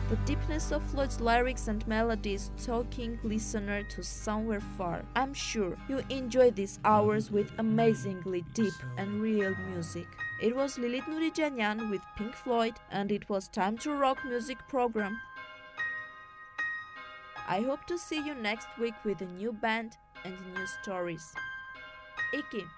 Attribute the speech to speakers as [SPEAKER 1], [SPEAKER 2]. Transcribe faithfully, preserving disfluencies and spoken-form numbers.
[SPEAKER 1] The deepness of Floyd's lyrics and melodies taking listener to somewhere far. I'm sure you enjoy these hours with amazingly deep and real music. It was Lilith Nurijanyan with Pink Floyd, and it was Time to Rock music program. I hope to see you next week with a new band and new stories. Iki.